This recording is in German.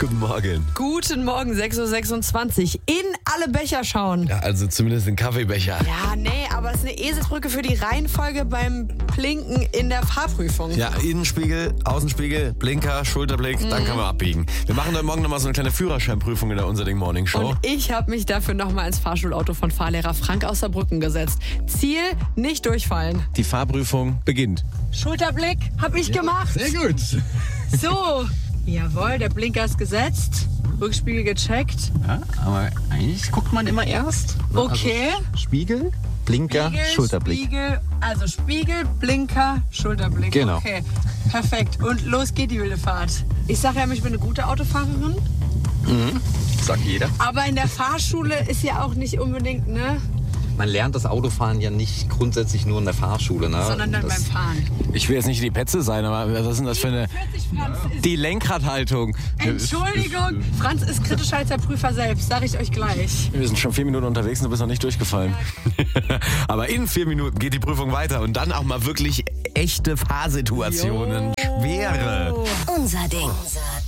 Guten Morgen. Guten Morgen, 6.26 Uhr. In alle Becher schauen. Ja, also zumindest den Kaffeebecher. Ja, nee, aber es ist eine Eselsbrücke für die Reihenfolge beim Blinken in der Fahrprüfung. Ja, Innenspiegel, Außenspiegel, Blinker, Schulterblick, dann kann man abbiegen. Wir machen heute Morgen nochmal so eine kleine Führerscheinprüfung in der Unser Ding Morning Show. Und ich habe mich dafür nochmal ins Fahrschulauto von Fahrlehrer Frank aus Saarbrücken gesetzt. Ziel, nicht durchfallen. Die Fahrprüfung beginnt. Schulterblick, hab ich gemacht. Sehr gut. So, jawohl, der Blinker ist gesetzt. Rückspiegel gecheckt. Ja, aber eigentlich guckt man immer erst. Okay. Also Spiegel, Blinker, Schulterblick. Spiegel, also Spiegel, Blinker, Schulterblick. Genau. Okay, perfekt. Und los geht die wilde Fahrt. Ich sage ja, ich bin eine gute Autofahrerin. Sagt jeder. Aber in der Fahrschule ist ja auch nicht unbedingt, ne? Man lernt das Autofahren ja nicht grundsätzlich nur in der Fahrschule, ne? Sondern dann beim Fahren. Ich will jetzt nicht die Petze sein, aber was ist denn das für eine... 40 Franz ist... Die Lenkradhaltung. Entschuldigung, Franz ist kritischer als der Prüfer selbst, sage ich euch gleich. Wir sind schon 4 Minuten unterwegs und du bist noch nicht durchgefallen. Aber in 4 Minuten geht die Prüfung weiter und dann auch mal wirklich echte Fahrsituationen. Schwere. Unser Ding.